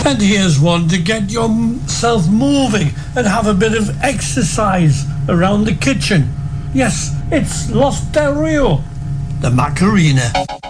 And here's one to get yourself moving and have a bit of exercise around the kitchen. Yes, it's Los Del Rio, the Macarena.